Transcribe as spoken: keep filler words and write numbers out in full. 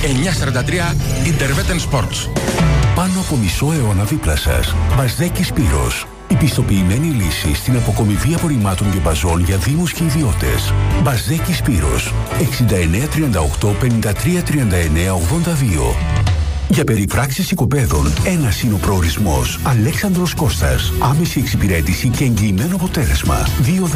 εννιακόσια σαράντα τρία Interveten Sports. Πάνω από μισό αιώνα δίπλα σας. Μπαζδέκη Σπύρος. Η πιστοποιημένη λύση στην αποκομιβή απορριμμάτων και μπαζών για δήμους και ιδιώτες. Μπαζδέκη Σπύρος. εξήντα εννέα τριάντα οκτώ πενήντα τρία τριάντα εννέα ογδόντα δύο. Για περιπράξεις οικοπαίδων, ένας είναι ο προορισμός. Αλέξανδρος Κώστας. Άμεση εξυπηρέτηση και εγγυημένο αποτέλεσμα. δύο